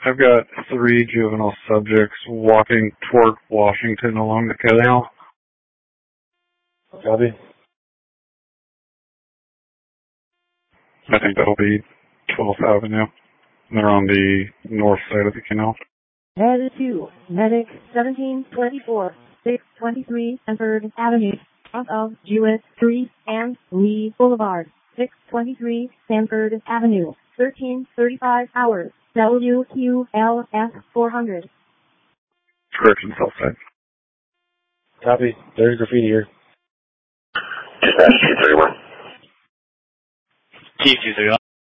I've got 3 juvenile subjects walking toward Washington along the canal. Copy. I think that'll be 12th Avenue. They're on the north side of the canal. Headed to Medic 1724, 623 Sanford Avenue, front of Jewett Street and Lee Boulevard, 623 Sanford Avenue, 1335 hours, WQLS 400. Correction, south side. Copy. There's graffiti here. Dispatch 231. Chief 231.